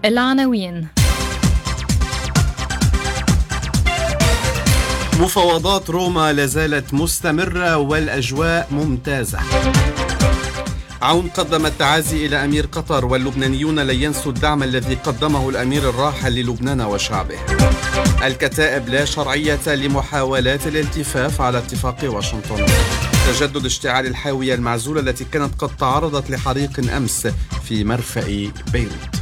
العناوين. مفاوضات روما لازالت مستمرة والأجواء ممتازة. عون قدم التعازي إلى أمير قطر، واللبنانيون لن ينسوا الدعم الذي قدمه الأمير الراحل للبنان وشعبه. الكتائب لا شرعية لمحاولات الالتفاف على اتفاق واشنطن. تجدد اشتعال الحاوية المعزولة التي كانت قد تعرضت لحريق أمس في مرفأ بيروت.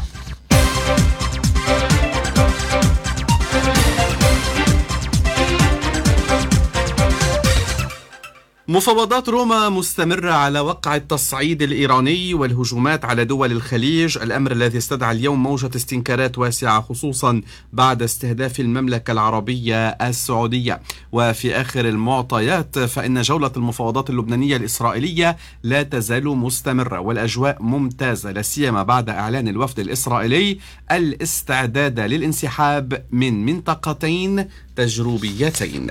مفاوضات روما مستمرة على وقع التصعيد الإيراني والهجومات على دول الخليج، الأمر الذي استدعى اليوم موجة استنكارات واسعة خصوصا بعد استهداف المملكة العربية السعودية. وفي آخر المعطيات فإن جولة المفاوضات اللبنانية الإسرائيلية لا تزال مستمرة والأجواء ممتازة، لا سيما بعد إعلان الوفد الإسرائيلي الاستعداد للانسحاب من منطقتين تجريبيتين.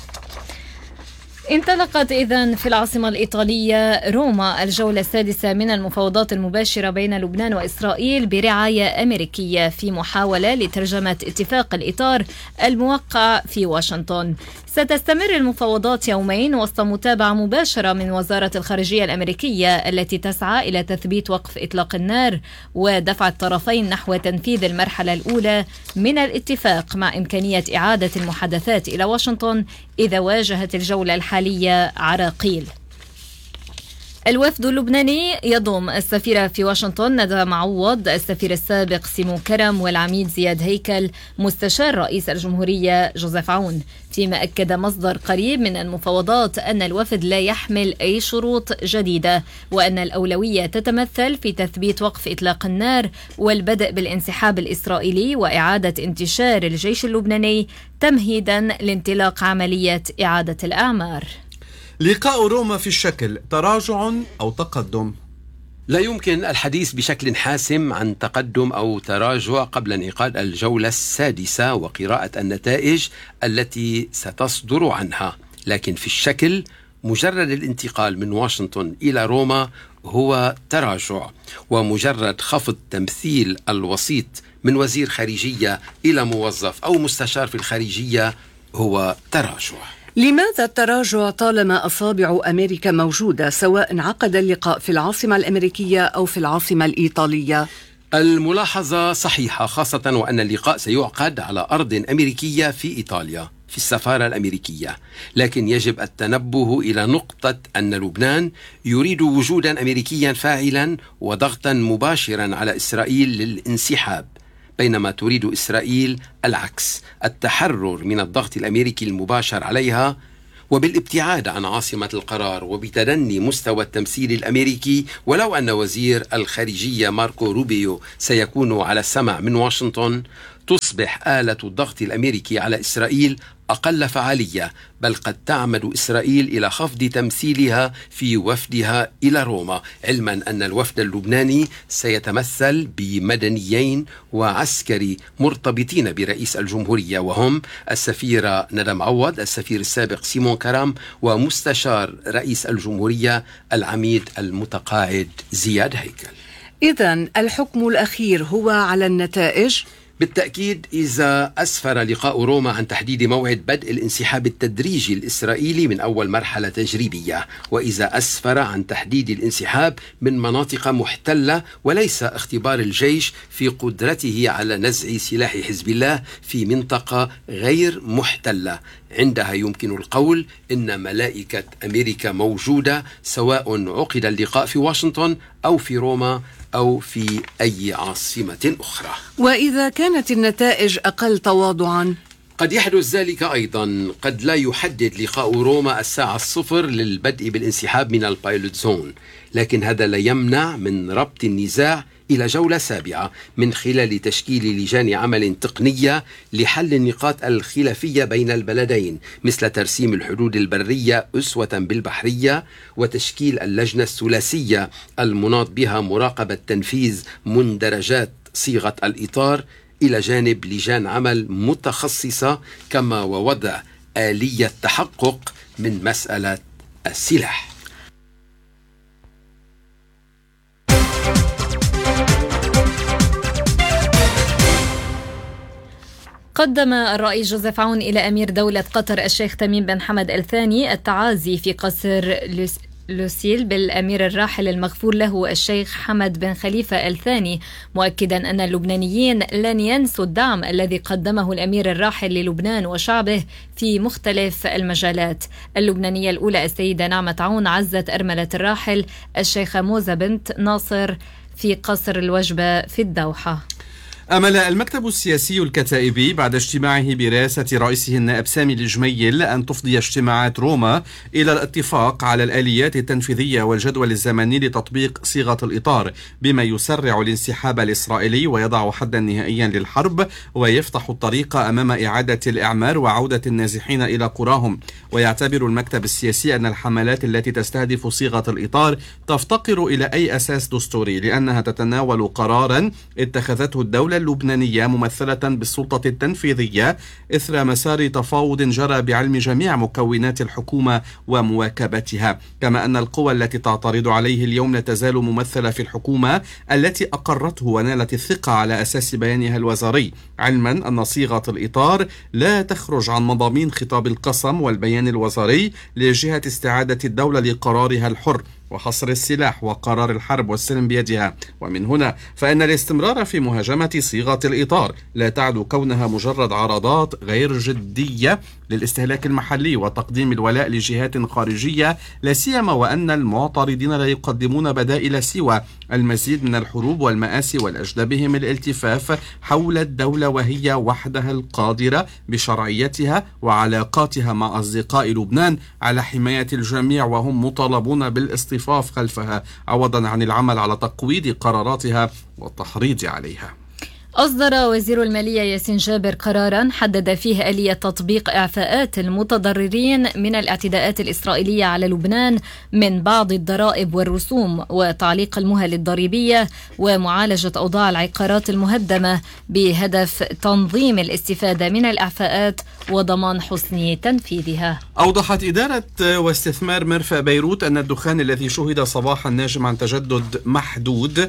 انطلقت إذن في العاصمة الإيطالية روما الجولة السادسة من المفاوضات المباشرة بين لبنان وإسرائيل برعاية أمريكية في محاولة لترجمة اتفاق الإطار الموقع في واشنطن. ستستمر المفاوضات يومين وسط متابعة مباشرة من وزارة الخارجية الأمريكية التي تسعى إلى تثبيت وقف إطلاق النار ودفع الطرفين نحو تنفيذ المرحلة الأولى من الاتفاق، مع إمكانية إعادة المحادثات إلى واشنطن إذا واجهت الجولة الحالية عراقيل. الوفد اللبناني يضم السفيرة في واشنطن ندى معوض، السفير السابق سيمون كرم، والعميد زياد هيكل، مستشار رئيس الجمهورية جوزيف عون. فيما أكد مصدر قريب من المفاوضات أن الوفد لا يحمل أي شروط جديدة، وأن الأولوية تتمثل في تثبيت وقف إطلاق النار والبدء بالانسحاب الإسرائيلي وإعادة انتشار الجيش اللبناني تمهيدا لانطلاق عملية إعادة الأعمار. لقاء روما في الشكل تراجع أو تقدم؟ لا يمكن الحديث بشكل حاسم عن تقدم أو تراجع قبل انعقاد الجولة السادسة وقراءة النتائج التي ستصدر عنها، لكن في الشكل مجرد الانتقال من واشنطن إلى روما هو تراجع، ومجرد خفض تمثيل الوسيط من وزير خارجية إلى موظف أو مستشار في الخارجية هو تراجع. لماذا التراجع طالما أصابع أمريكا موجودة، سواء انعقد اللقاء في العاصمة الأمريكية أو في العاصمة الإيطالية؟ الملاحظة صحيحة، خاصة وأن اللقاء سيعقد على أرض أمريكية في إيطاليا في السفارة الأمريكية، لكن يجب التنبه إلى نقطة أن لبنان يريد وجودا أمريكيا فاعلا وضغطا مباشرا على إسرائيل للانسحاب، بينما تريد إسرائيل العكس، التحرر من الضغط الأمريكي المباشر عليها وبالابتعاد عن عاصمة القرار وبتدني مستوى التمثيل الأمريكي. ولو أن وزير الخارجية ماركو روبيو سيكون على السمع من واشنطن، تصبح آلة الضغط الأمريكي على إسرائيل أقل فعالية، بل قد تعمد إسرائيل إلى خفض تمثيلها في وفدها إلى روما، علما أن الوفد اللبناني سيتمثل بمدنيين وعسكري مرتبطين برئيس الجمهورية، وهم السفيرة ندى معوض، السفير السابق سيمون كرم، ومستشار رئيس الجمهورية العميد المتقاعد زياد هيكل. إذن الحكم الأخير هو على النتائج؟ بالتأكيد، إذا أسفر لقاء روما عن تحديد موعد بدء الانسحاب التدريجي الإسرائيلي من أول مرحلة تجريبية، وإذا أسفر عن تحديد الانسحاب من مناطق محتلة وليس اختبار الجيش في قدرته على نزع سلاح حزب الله في منطقة غير محتلة، عندها يمكن القول إن ملائكة أمريكا موجودة، سواء عقد اللقاء في واشنطن أو في روما أو في أي عاصمة أخرى. وإذا كانت النتائج أقل تواضعا؟ قد يحدث ذلك أيضا، قد لا يحدد لقاء روما الساعة 0 للبدء بالانسحاب من البايلوت زون، لكن هذا لا يمنع من ربط النزاع إلى جولة سابعة من خلال تشكيل لجان عمل تقنية لحل النقاط الخلافية بين البلدين، مثل ترسيم الحدود البرية أسوة بالبحرية، وتشكيل اللجنة الثلاثية المناط بها مراقبة تنفيذ مندرجات صيغة الإطار، إلى جانب لجان عمل متخصصة، كما ووضع آلية تحقق من مسألة السلاح. قدم الرئيس جوزيف عون إلى أمير دولة قطر الشيخ تميم بن حمد الثاني التعازي في قصر لوسيل بالأمير الراحل المغفور له الشيخ حمد بن خليفة الثاني، مؤكدا أن اللبنانيين لن ينسوا الدعم الذي قدمه الأمير الراحل للبنان وشعبه في مختلف المجالات. اللبنانية الأولى السيدة نعمة عون عزت أرملة الراحل الشيخة موزة بنت ناصر في قصر الوجبة في الدوحة. أمل المكتب السياسي الكتائبي بعد اجتماعه برئاسة رئيسه النائب سامي الجميل أن تفضي اجتماعات روما إلى الاتفاق على الآليات التنفيذية والجدول الزمني لتطبيق صيغة الإطار، بما يسرع الانسحاب الإسرائيلي ويضع حدا نهائيا للحرب ويفتح الطريق أمام إعادة الإعمار وعودة النازحين إلى قراهم. ويعتبر المكتب السياسي أن الحملات التي تستهدف صيغة الإطار تفتقر إلى أي أساس دستوري، لأنها تتناول قرارا اتخذته الدولة اللبنانية ممثلة بالسلطة التنفيذية إثر مسار تفاوض جرى بعلم جميع مكونات الحكومة ومواكبتها، كما أن القوى التي تعترض عليه اليوم لا تزال ممثلة في الحكومة التي أقرته ونالت الثقة على أساس بيانها الوزاري، علما أن صيغة الإطار لا تخرج عن مضامين خطاب القسم والبيان الوزاري لجهة استعادة الدولة لقرارها الحر وحصر السلاح وقرار الحرب والسلم بيدها. ومن هنا فإن الاستمرار في مهاجمة صيغة الإطار لا تعد كونها مجرد عرضات غير جدية للاستهلاك المحلي وتقديم الولاء لجهات خارجية، لا سيما وأن المعترضين لا يقدمون بدائل سوى المزيد من الحروب والمآسي والأجدى بهم الالتفاف حول الدولة وهي وحدها القادرة بشرعيتها وعلاقاتها مع أصدقاء لبنان على حماية الجميع، وهم مطالبون بالاصطفاف خلفها عوضا عن العمل على تقويض قراراتها والتحريض عليها. أصدر وزير المالية ياسين جابر قراراً حدد فيه آلية تطبيق إعفاءات المتضررين من الاعتداءات الإسرائيلية على لبنان من بعض الضرائب والرسوم وتعليق المهل الضريبية ومعالجة أوضاع العقارات المهدمة بهدف تنظيم الاستفادة من الإعفاءات وضمان حسن تنفيذها. أوضحت إدارة واستثمار مرفأ بيروت أن الدخان الذي شهد صباحا ناجم عن تجدد محدود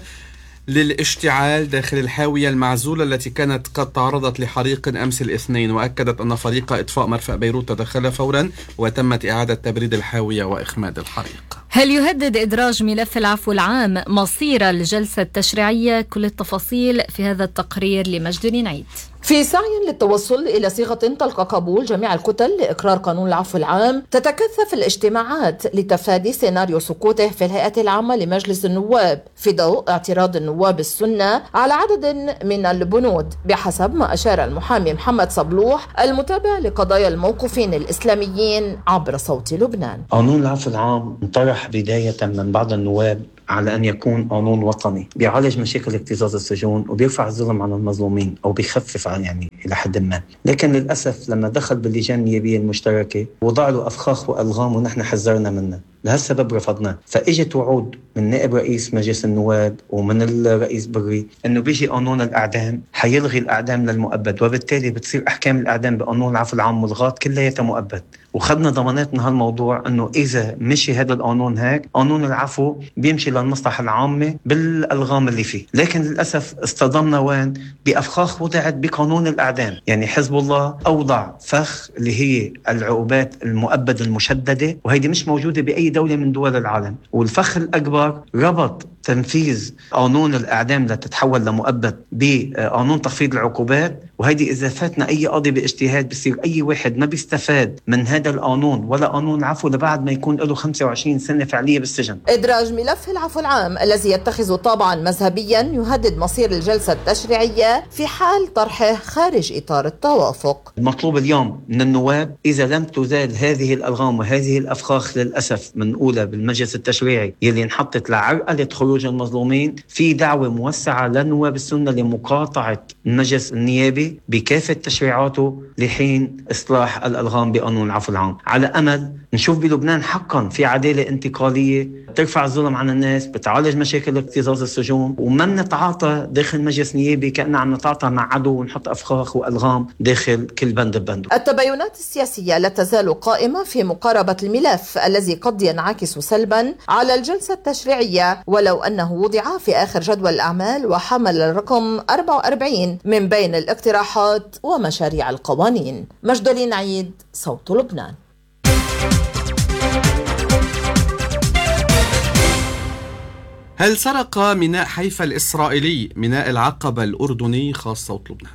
للاشتعال داخل الحاوية المعزولة التي كانت قد تعرضت لحريق أمس الاثنين، وأكدت أن فريق إطفاء مرفأ بيروت تدخل فورا وتمت إعادة تبريد الحاوية وإخماد الحريق. هل يهدد إدراج ملف العفو العام مصير الجلسة التشريعية؟ كل التفاصيل في هذا التقرير لمجد نعيد. في سعي للتوصل إلى صيغة تلقى قبول جميع الكتل لإقرار قانون العفو العام، تتكثف الاجتماعات لتفادي سيناريو سقوطه في الهيئة العامة لمجلس النواب في ضوء اعتراض النواب السنة على عدد من البنود، بحسب ما أشار المحامي محمد صبلوح المتابع لقضايا الموقوفين الإسلاميين عبر صوت لبنان. قانون العفو العام انطرح بداية من بعض النواب على أن يكون قانون وطني بيعالج مشاكل اكتظاظ السجون وبيرفع الظلم عن المظلومين أو بيخفف عن إلى حد ما، لكن للأسف لما دخل باللجان النيابية المشتركة وضع له أفخاخ وألغام ونحن حذرنا منه، لهالسبب رفضناه. فإجت وعود من نائب رئيس مجلس النواب ومن الرئيس بري أنه بيجي قانون الأعدام حيلغي الأعدام للمؤبد، وبالتالي بتصير أحكام الأعدام بقانون العفو العام ملغاة كلها مؤبد. وخدنا ضمانات من هالموضوع أنه إذا مشي هذا القانون هيك قانون العفو بيمشي للمصلحة العامة بالألغام اللي فيه، لكن للأسف اصطدمنا وين؟ بأفخاخ وضعت بقانون الأعدام. يعني حزب الله أوضع فخ اللي هي العقوبات المؤبد المشددة، وهيدي مش موجودة بأي دولة من دول العالم. والفخ الأكبر ربط تنفيذ قانون الأعدام لتتحول لمؤبد بقانون تخفيض العقوبات، وهيدي إذا فاتنا أي قاضي باجتهاد بصير أي واحد ما بيستفاد من هذا القانون ولا قانون العفو لبعد ما يكون له 25 سنة فعلية بالسجن. إدراج ملف العفو العام الذي يتخذ طابعا مذهبيا يهدد مصير الجلسة التشريعية في حال طرحه خارج إطار التوافق. المطلوب اليوم من النواب إذا لم تزال هذه الألغام وهذه الأفخاخ للأسف من أولى بالمجلس التشريعي يلي انحطت لعرقلة خروج المظلومين، في دعوة موسعة للنواب السنة لمقاطعة المجلس النيابي بكافة تشريعاته لحين إصلاح الألغام بقانون العفو العام، على أمل نشوف بلبنان حقا في عدالة انتقالية ترفع الظلم عن الناس، بتعالج مشاكل اكتظاظ السجون، وما نتعاطى داخل مجلس نيابي كأننا عم نتعاطى مع عدو ونحط أفخاخ وألغام داخل كل بند ببند. التباينات السياسية لا تزال قائمة في مقاربة الملف الذي قد ينعكس سلبا على الجلسة التشريعية، ولو أنه وضع في آخر جدول الأعمال وحمل الرقم 44 من بين الاقتراحات الاقتراحات ومشاريع القوانين. مجدولين عيد، صوت لبنان. هل سرق ميناء حيفا الإسرائيلي ميناء العقبة الأردني؟ خاص صوت لبنان.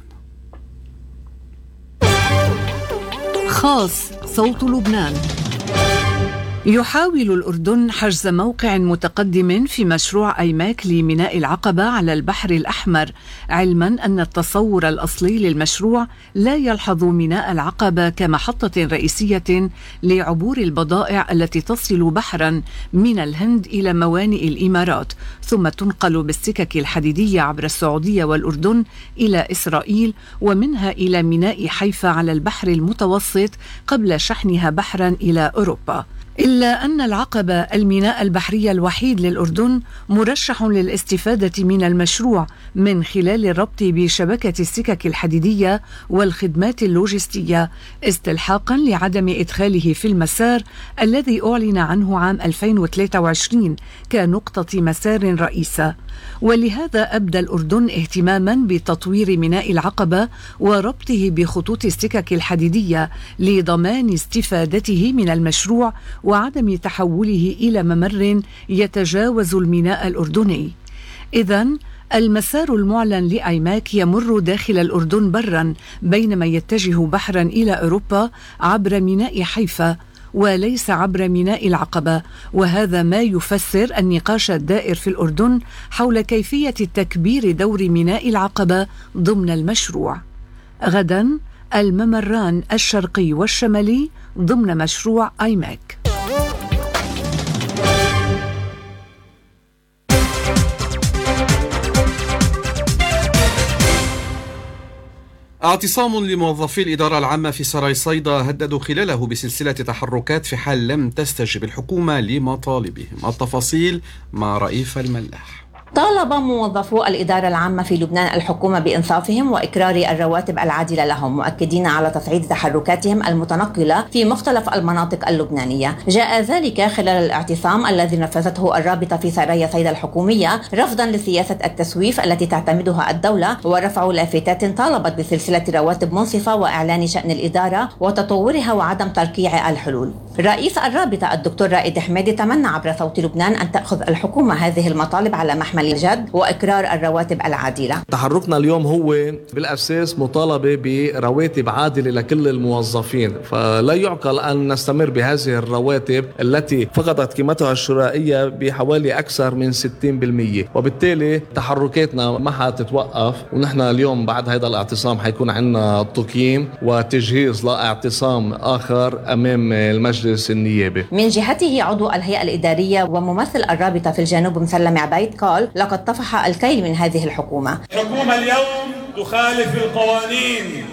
خاص صوت لبنان. يحاول الأردن حجز موقع متقدم في مشروع أيماك لميناء العقبة على البحر الأحمر، علما أن التصور الأصلي للمشروع لا يلحظ ميناء العقبة كمحطة رئيسية لعبور البضائع التي تصل بحرا من الهند إلى موانئ الإمارات، ثم تنقل بالسكك الحديدية عبر السعودية والأردن إلى إسرائيل، ومنها إلى ميناء حيفا على البحر المتوسط قبل شحنها بحرا إلى أوروبا. إلا أن العقبة الميناء البحري الوحيد للأردن مرشح للاستفادة من المشروع من خلال الربط بشبكة السكك الحديدية والخدمات اللوجستية، استلحاقا لعدم إدخاله في المسار الذي أعلن عنه عام 2023 كنقطة مسار رئيسة. ولهذا أبدى الأردن اهتماما بتطوير ميناء العقبة وربطه بخطوط السكك الحديدية لضمان استفادته من المشروع وعدم تحوله إلى ممر يتجاوز الميناء الأردني. إذن المسار المعلن لأيماك يمر داخل الأردن برا، بينما يتجه بحرا إلى أوروبا عبر ميناء حيفا وليس عبر ميناء العقبة، وهذا ما يفسر النقاش الدائر في الأردن حول كيفية تكبير دور ميناء العقبة ضمن المشروع. غدا الممران الشرقي والشمالي ضمن مشروع أيماك. اعتصام لموظفي الإدارة العامة في سراي صيدا هددوا خلاله بسلسلة تحركات في حال لم تستجب الحكومة لمطالبهم. التفاصيل مع رئيف الملاح. طالب موظفو الإدارة العامة في لبنان الحكومة بإنصافهم وإكرار الرواتب العادلة لهم، مؤكدين على تصعيد تحركاتهم المتنقلة في مختلف المناطق اللبنانية. جاء ذلك خلال الاعتصام الذي نفذته الرابطة في سرايا صيدا الحكومية رفضا لسياسة التسويف التي تعتمدها الدولة، ورفع لافتات طالبت بسلسلة رواتب منصفة وإعلان شأن الإدارة وتطورها وعدم تركيع الحلول. رئيس الرابطة الدكتور رائد حميدي تمنى عبر صوت لبنان أن تأخذ الحكومة هذه المطالب على محمل الجد وإقرار الرواتب العادلة. تحركنا اليوم هو بالأساس مطالبة برواتب عادلة لكل الموظفين، فلا يعقل أن نستمر بهذه الرواتب التي فقدت قيمتها الشرائية بحوالي أكثر من 60%، وبالتالي تحركاتنا ما حتتوقف. ونحن اليوم بعد هذا الاعتصام حيكون عندنا تقييم وتجهيز لاعتصام آخر أمام المجلس النيابي. من جهته عضو الهيئة الإدارية وممثل الرابطة في الجنوب مسلم عبيد قال: لقد طفح الكيل من هذه الحكومة. الحكومة اليوم تخالف القوانين